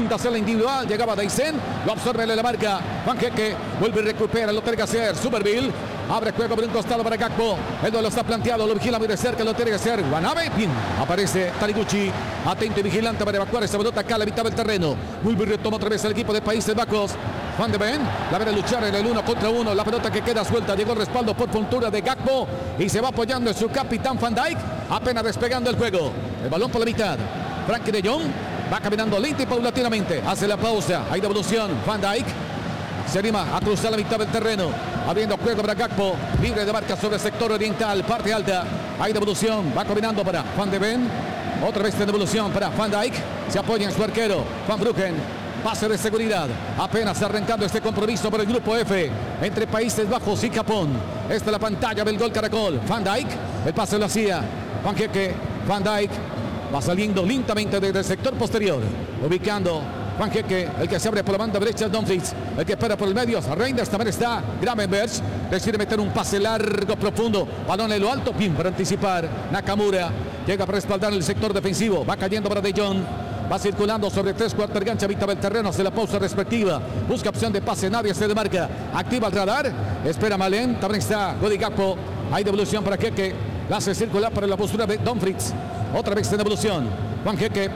intenta hacer la individual. Llegaba Daisen. Lo absorbe en la marca. Panqueque vuelve y recupera. Lo tiene que hacer Somerville. Abre juego por un costado para Gakpo. El duelo está planteado. Lo vigila muy de cerca. Lo tiene que hacer Watanabe. Bien. Aparece Taniguchi. Atento y vigilante para evacuar esa pelota acá a la mitad del terreno. Vuelve y retoma otra vez el equipo de Países Bajos. Van de Ven. La verá luchar en el 1 contra 1. La pelota que queda suelta. Llegó el respaldo por puntura de Gakpo. Y se va apoyando en su capitán Van Dijk. Apenas despegando el juego. El balón por la mitad. Frenkie de Jong. Va caminando lento y paulatinamente. Hace la pausa. Hay devolución. Van Dijk. Se anima a cruzar la mitad del terreno. Abriendo juego para Gakpo. Libre de marca sobre el sector oriental. Parte alta. Hay devolución. Va caminando para Van de Ven. Otra vez de devolución para Van Dijk. Se apoya en su arquero. Van Bruggen. Pase de seguridad. Apenas arrancando este compromiso por el grupo F. Entre Países Bajos y Japón. Esta es la pantalla del gol Caracol. Van Dijk. El pase lo hacía. Panqueque. Van Dijk. Va saliendo lentamente desde el sector posterior. Ubicando Panqueque, el que se abre por la banda derecha es Dumfries, el que espera por el medio, Reinders también está, Gravenberch, decide meter un pase largo, profundo, balón en lo alto, bien para anticipar, Nakamura, llega para respaldar el sector defensivo, va cayendo para De Jong, va circulando sobre 3/4 de cancha, mitad del terreno, hace la pausa respectiva, busca opción de pase, nadie se demarca, activa el radar, espera Malen, también está Cody Gakpo, hay devolución para Keke, la hace circular para la postura de Dumfries, otra vez en devolución, Juan Keke,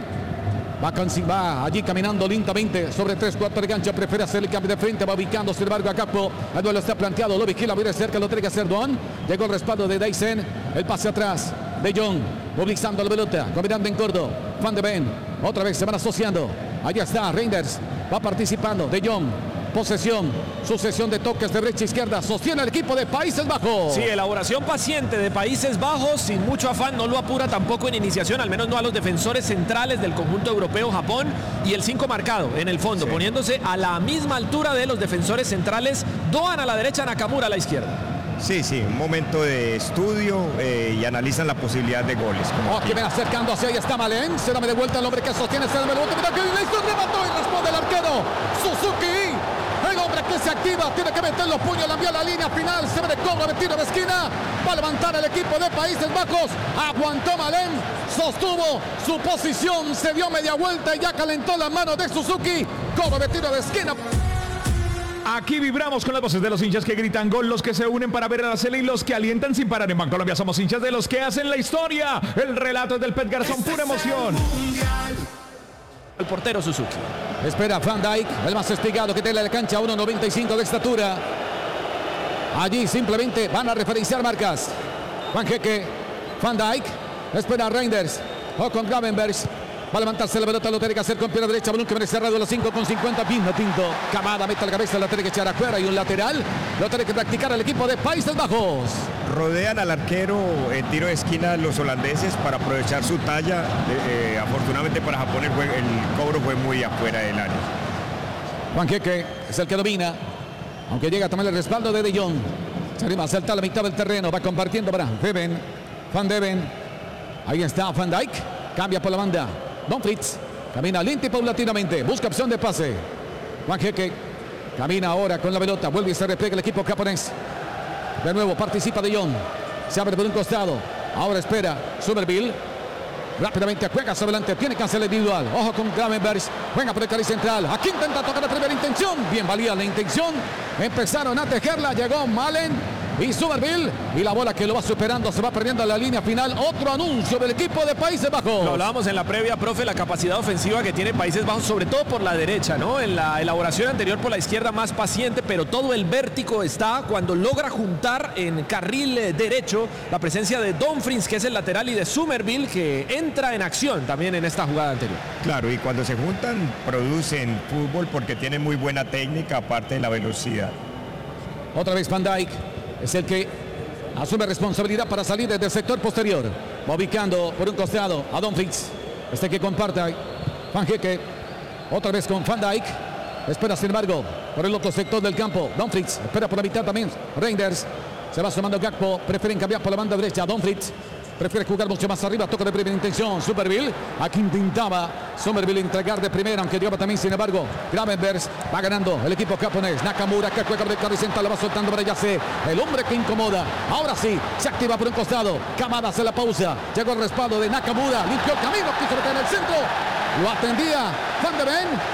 va allí caminando lentamente sobre 3/4 de cancha, prefiere hacer el cambio de frente, va ubicando sin embargo a Gakpo, el duelo está planteado, lo vigila muy de cerca, lo tiene que hacer Duan, llegó el respaldo de Daisen, el pase atrás, De Jong, movilizando la pelota, combinando en corto, Van de Ven, otra vez se van asociando, allá está Reinders, va participando, De Jong, posesión, sucesión de toques de derecha a izquierda, sostiene el equipo de Países Bajos. Sí, elaboración paciente de Países Bajos, sin mucho afán, no lo apura tampoco en iniciación, al menos no a los defensores centrales del conjunto europeo Japón, y el 5 marcado en el fondo, sí, poniéndose a la misma altura de los defensores centrales, Doan a la derecha, Nakamura a la izquierda. Sí, un momento de estudio y analizan la posibilidad de goles. Aquí ven acercándose, ahí está Malen, se da de vuelta el hombre que sostiene, se da de vuelta, que listo, remató y responde el arquero, Suzuki. El hombre que se activa, tiene que meter los puños, la envía a la línea final, se ve de cobro de tiro de esquina, va a levantar el equipo de Países Bajos, aguantó Malen, sostuvo su posición, se dio media vuelta y ya calentó la mano de Suzuki, cobro de tiro de esquina. Aquí vibramos con las voces de los hinchas que gritan gol, los que se unen para ver a la Cele y los que alientan sin parar. En Bancolombia somos hinchas de los que hacen la historia. El relato es del Pet Garzón, pura emoción. El portero Suzuki. Espera Van Dijk, el más espigado que tiene la cancha, 1.95 de estatura. Allí simplemente van a referenciar marcas. Juan Keke, Van Dijk, espera Reinders, o con Gravenberch. Va a levantarse la pelota, lo tiene que hacer con pierna derecha, balón que viene cerrado a los 5:50, Pinto, Camada, mete la cabeza, la tiene que echar afuera y un lateral, lo tiene que practicar el equipo de Países Bajos. Rodean al arquero en tiro de esquina los holandeses para aprovechar su talla, afortunadamente para Japón el cobro fue muy afuera del área. Juan Keke es el que domina, aunque llega a tomar el respaldo de De Jong, se anima a saltar la mitad del terreno, va compartiendo para Van de Ven, ahí está Van Dijk, cambia por la banda. Dumfries camina lento y paulatinamente, busca opción de pase. Juan Keke camina ahora con la pelota, vuelve y se repliega el equipo japonés. De nuevo participa De Jong, se abre por un costado, ahora espera Somerville. Rápidamente juega hacia adelante, tiene que hacer el individual. Ojo con Gravenberch, juega por el carril central. Aquí intenta tocar la primera intención, bien valía la intención. Empezaron a tejerla, llegó Malen y Somerville, y la bola que lo va superando, se va perdiendo en la línea final. Otro anuncio del equipo de Países Bajos. Lo hablábamos en la previa, profe, la capacidad ofensiva que tiene Países Bajos, sobre todo por la derecha, ¿no? En la elaboración anterior por la izquierda más paciente, pero todo el vértigo está cuando logra juntar en carril derecho la presencia de Dumfries, que es el lateral, y de Somerville, que entra en acción también en esta jugada anterior. Claro, y cuando se juntan producen fútbol porque tienen muy buena técnica, aparte de la velocidad. Otra vez Van Dijk es el que asume responsabilidad para salir desde el sector posterior. Va ubicando por un costado a Dumfries. Este que comparta Van Keke. Otra vez con Van Dijk. Espera sin embargo por el otro sector del campo. Dumfries espera por la mitad también. Reinders. Se va sumando Gakpo. Prefieren cambiar por la banda derecha. Dumfries prefiere jugar mucho más arriba. Toca de primera intención. Somerville. Aquí intentaba Somerville entregar de primera, aunque llegaba también, sin embargo, Gravenberch. Va ganando el equipo japonés. Nakamura que juega de carril central, lo va soltando para Yase. El hombre que incomoda. Ahora sí, se activa por un costado. Kamada hace la pausa. Llegó el respaldo de Nakamura. Limpió el camino, quiso meter en el centro. Lo atendía Van de Ven.